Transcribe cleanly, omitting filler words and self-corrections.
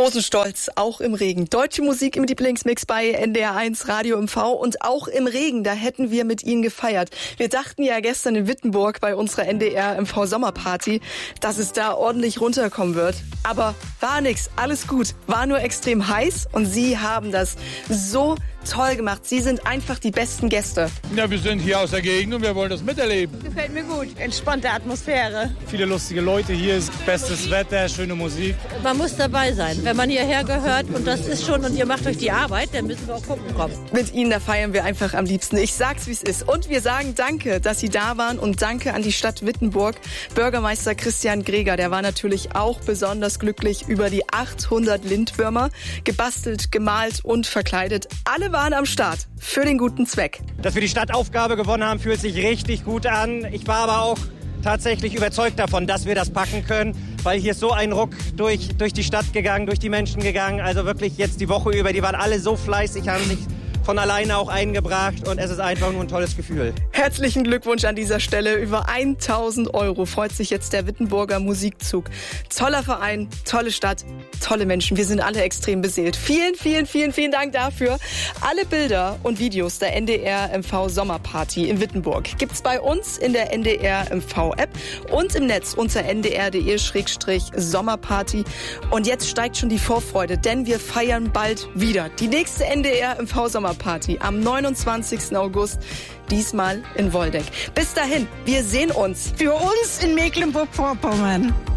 Großen Stolz, auch im Regen. Deutsche Musik im Lieblingsmix bei NDR1 Radio MV und auch im Regen, da hätten wir mit Ihnen gefeiert. Wir dachten ja gestern in Wittenburg bei unserer NDR MV Sommerparty, dass es da ordentlich runterkommen wird. Aber war nix, alles gut, war nur extrem heiß und Sie haben das so toll gemacht. Sie sind einfach die besten Gäste. Ja, wir sind hier aus der Gegend und wir wollen das miterleben. Gefällt mir gut. Entspannte Atmosphäre. Viele lustige Leute hier, bestes Wetter, schöne Musik. Man muss dabei sein. Wenn man hierher gehört und das ist schon und ihr macht euch die Arbeit, dann müssen wir auch gucken kommen. Mit Ihnen, da feiern wir einfach am liebsten. Ich sag's, wie es ist. Und wir sagen danke, dass Sie da waren und danke an die Stadt Wittenburg. Bürgermeister Christian Greger, der war natürlich auch besonders glücklich über die 800 Lindwürmer. Gebastelt, gemalt und verkleidet. Alle waren am Start für den guten Zweck. Dass wir die Stadtaufgabe gewonnen haben, fühlt sich richtig gut an. Ich war aber auch tatsächlich überzeugt davon, dass wir das packen können, weil hier ist so ein Ruck durch die Stadt gegangen, durch die Menschen gegangen. Also wirklich jetzt die Woche über, die waren alle so fleißig, haben sich von alleine auch eingebracht und es ist einfach nur ein tolles Gefühl. Herzlichen Glückwunsch an dieser Stelle. Über 1.000 € freut sich jetzt der Wittenburger Musikzug. Toller Verein, tolle Stadt, tolle Menschen. Wir sind alle extrem beseelt. Vielen, vielen, vielen, vielen Dank dafür. Alle Bilder und Videos der NDR MV Sommerparty in Wittenburg gibt's bei uns in der NDR MV App und im Netz unter ndr.de/Sommerparty. Und jetzt steigt schon die Vorfreude, denn wir feiern bald wieder die nächste NDR MV Sommerparty am 29. August, diesmal in Woldeck. Bis dahin, wir sehen uns. Für uns in Mecklenburg-Vorpommern.